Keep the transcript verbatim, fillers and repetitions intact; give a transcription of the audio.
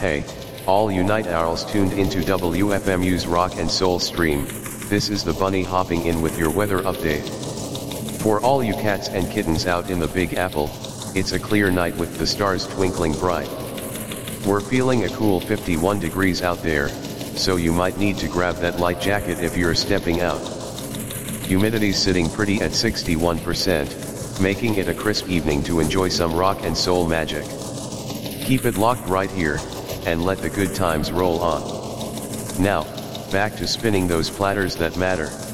Hey, all you night owls tuned into W F M U's Rock and Soul stream, this is the bunny hopping in with your weather update. For all you cats and kittens out in the Big Apple, it's a clear night with the stars twinkling bright. We're feeling a cool fifty-one degrees out there, so you might need to grab that light jacket if you're stepping out. Humidity's sitting pretty at sixty-one percent, making it a crisp evening to enjoy some rock and soul magic. Keep it locked right here, and let the good times roll on. Now, back to spinning those platters that matter.